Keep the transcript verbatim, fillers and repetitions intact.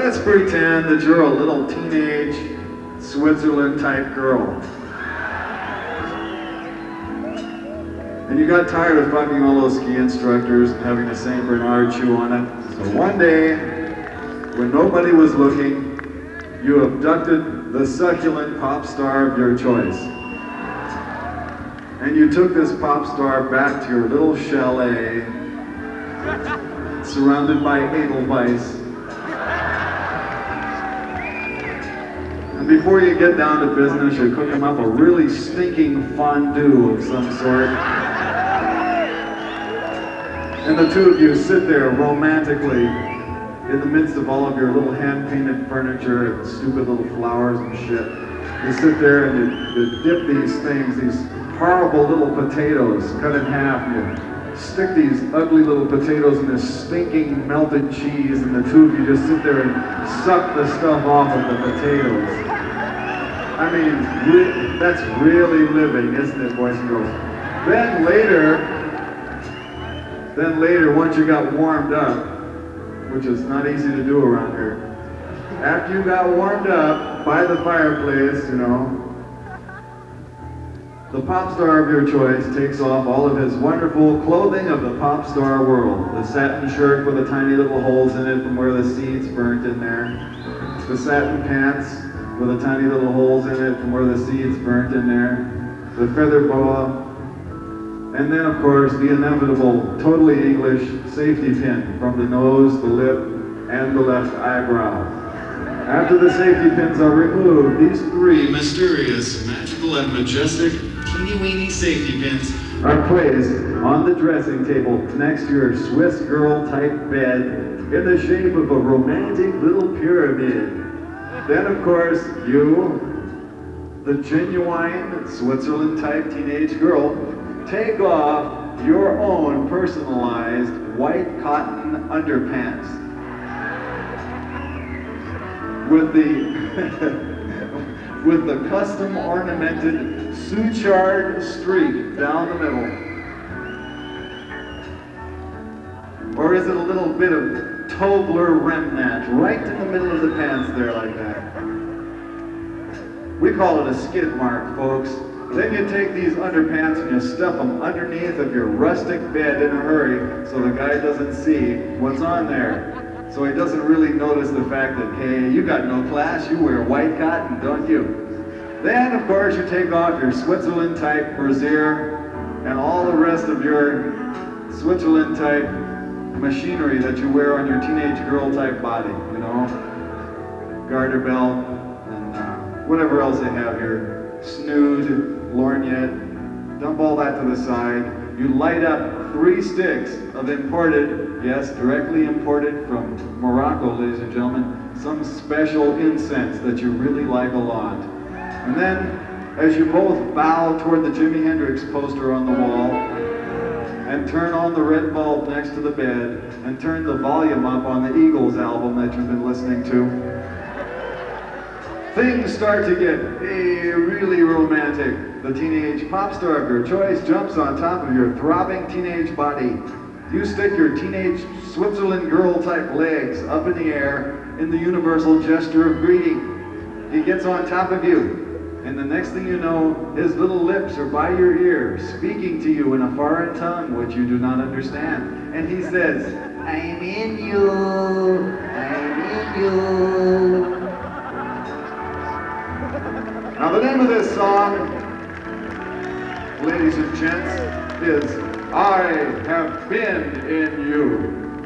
let's pretend that you're a little teenage Switzerland type girl. And you got tired of fucking all those ski instructors and having the Saint Bernard chew on it. So one day, when nobody was looking, you abducted the succulent pop star of your choice. And you took this pop star back to your little chalet, surrounded by Edelweiss. And before you get down to business, you cook them up a really stinking fondue of some sort. And the two of you sit there romantically in the midst of all of your little hand-painted furniture and stupid little flowers and shit. You sit there and you, you dip these things, these horrible little potatoes cut in half, and you stick these ugly little potatoes in this stinking melted cheese, and the two of you just sit there and suck the stuff off of the potatoes. I mean, re that's really living, isn't it, boys and girls? Then later, then later, once you got warmed up, which is not easy to do around here, after you got warmed up by the fireplace, you know, the pop star of your choice takes off all of his wonderful clothing of the pop star world. The satin shirt with the tiny little holes in it from where the seeds burnt in there. The satin pants with the tiny little holes in it from where the seeds burnt in there. The feather boa. And then, of course, the inevitable, totally English safety pin from the nose, the lip, and the left eyebrow. After the safety pins are removed, these three mysterious, magical, and majestic teeny-weeny safety pins are placed on the dressing table next to your Swiss girl-type bed in the shape of a romantic little pyramid. Then, of course, you, the genuine Switzerland-type teenage girl, take off your own personalized white cotton underpants with the with the custom ornamented suchard streak down the middle. Or is it a little bit of Tobler remnant right in the middle of the pants there like that? We call it a skid mark, folks. Then you take these underpants and you stuff them underneath of your rustic bed in a hurry so the guy doesn't see what's on there. So he doesn't really notice the fact that, hey, you got no class, you wear white cotton, don't you? Then, of course, you take off your Switzerland-type brassiere and all the rest of your Switzerland-type machinery that you wear on your teenage girl-type body, you know? Garter belt and uh, whatever else they have here. Snood, lorgnette, dump all that to the side. You light up three sticks of imported, yes, directly imported from Morocco, ladies and gentlemen, some special incense that you really like a lot. And then, as you both bow toward the Jimi Hendrix poster on the wall, and turn on the red bulb next to the bed, and turn the volume up on the Eagles album that you've been listening to, things start to get hey, really romantic. The teenage pop star of your choice jumps on top of your throbbing teenage body. You stick your teenage Switzerland girl type legs up in the air in the universal gesture of greeting. He gets on top of you, and the next thing you know, his little lips are by your ear, speaking to you in a foreign tongue which you do not understand. And he says, I'm in you, I'm in you. Now the name of this song, ladies and gents, is I Have Been in You.